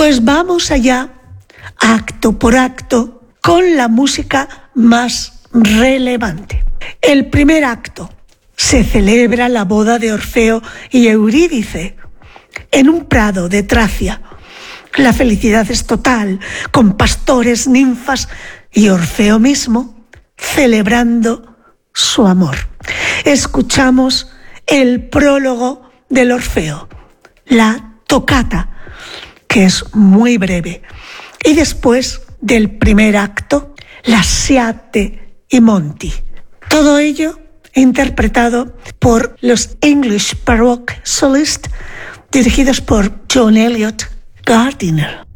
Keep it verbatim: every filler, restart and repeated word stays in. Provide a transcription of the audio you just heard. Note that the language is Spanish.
Pues vamos allá, acto por acto, con la música más relevante. El primer acto. Se celebra la boda de Orfeo y Eurídice en un prado de Tracia. La felicidad es total, con pastores, ninfas y Orfeo mismo celebrando su amor. Escuchamos el prólogo del Orfeo, la tocata, que es muy breve. Y después del primer acto, la Sciate y Monti. Todo ello interpretado por los English Baroque Solists, dirigidos por John Eliot Gardiner.